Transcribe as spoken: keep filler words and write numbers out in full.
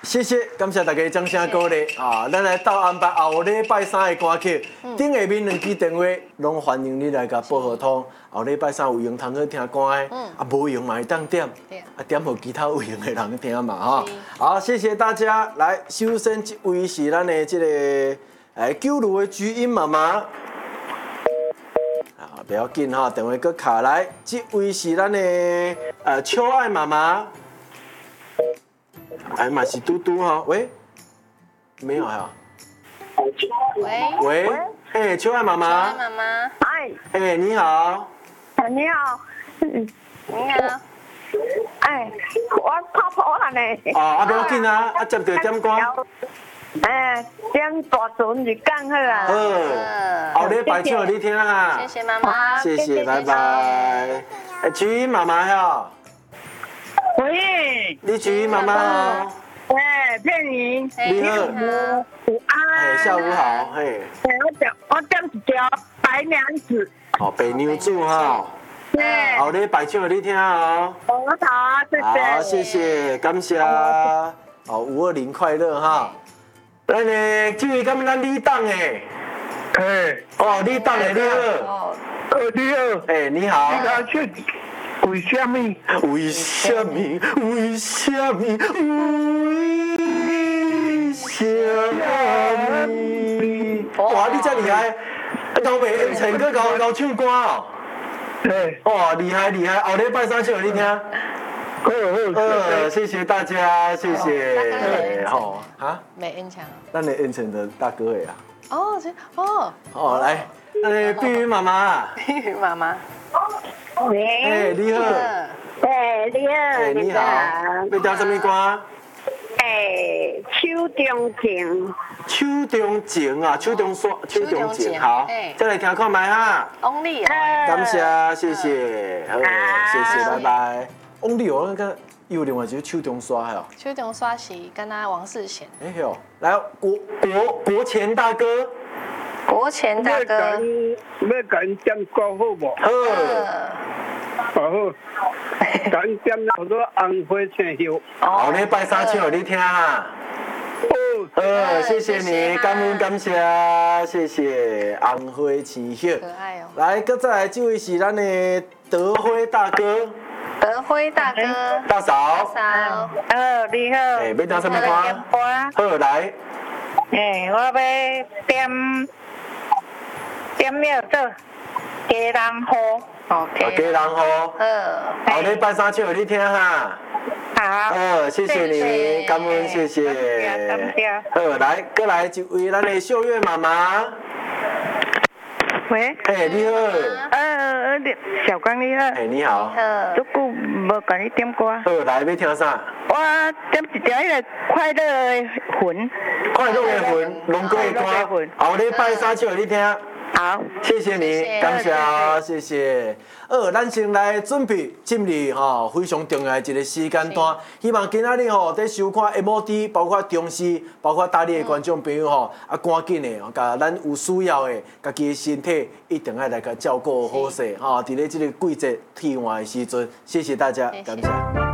谢谢，感谢大家掌声鼓励啊！咱来到安排后礼拜三的歌曲，顶下面两支电话拢欢迎你来甲报合通。后礼拜三有闲通去听歌的，啊无闲嘛会当点，啊点互其他有闲的人听嘛哈。好，谢谢大家。来，首先这位是咱的这个诶九如的菊英妈妈。啊，不要紧哈，电话搁卡来。这位是咱的呃秋爱妈妈。哎，嘛是嘟嘟哈，喂，没有哈。 喂喂，哎，秋爱妈妈。 妈妈。 哎， 哎，你好。 你好。嗯， 你好。 哎，我泡泡了呢。 哦，啊，不要紧啊，啊接着点歌。 哎，点大船就讲好啊。 好，后礼拜唱给你听哈。 谢谢妈妈。 谢谢，拜拜。哎，菊英妈妈呀。 喂， 你菊英妈妈哦。 哎，佩妮。 你好。 午安。 哎，下午好，嘿。 哎，我点我点一条白娘子。 哦，白娘子哈。 对。 后礼拜唱给你听哦。 我好，谢谢。 好，谢谢，感谢。哦，五二零快乐哈。咱呢，这位敢咱李党诶。 哎， 哦，李党诶，你好。 呃，你好。 哎，你好。 你好，去。为什么？ 为什么？为什么？为什么？哇，你真厉害！高北演唱歌，高高唱歌哦。 对。 哇，厉害厉害！后礼拜三唱给你听。 好好， 呃，谢谢大家，谢谢。好啊。 没演唱。 咱的演唱的大哥呀。 哦，这哦。 哦，来，那碧云妈妈。 碧云妈妈。 喂。 哎，你好。 哎，你好。 哎，你好。要听什么歌？ 哎，手中情。 手中情啊，手中刷，手中情，好，再来听看麦哈。 Only 啊。 感谢，谢谢，好，谢谢，拜拜。Only 我那个有另外一个手中刷哦。 手中刷是跟他王世贤。 哎呦，来国国国前大哥。 国前大哥。 要讲点歌好不？ 好。 好。讲点好多红花青秀。 后礼拜三唱给你听哈。呃，谢谢你，感恩感谢，谢谢红花青秀。 可爱哦。 来，搁再来，这位是咱的德辉大哥。 德辉大哥。 大嫂。 大嫂。 呃，你好。 哎，要听什么歌？好，来。 哎，我要点点了做家人好。 OK。 家人好。 呃。 后礼拜三唱给你听哈。 好。 呃，谢谢你，感恩，谢谢。 感谢。 好，来，搁来一位咱的秀月妈妈。 喂。 哎，你好。 呃，小光你好。 哎，你好。 足久无甲你点歌。 好，来要听啥？ 我点一条迄个快乐的魂。 快乐的魂，龙哥的歌。后礼拜三唱给你听。 好， 谢谢你，感谢，谢谢。呃，咱先来准备进入吼非常重要的一个时间段，希望今仔日吼在收看 M O D， 包括中视，包括大理的观众朋友吼，啊赶紧的，甲咱有需要的，家己的身体一定要来甲照顾好势，吼，伫咧这个季节替换的时阵，谢谢大家，感谢。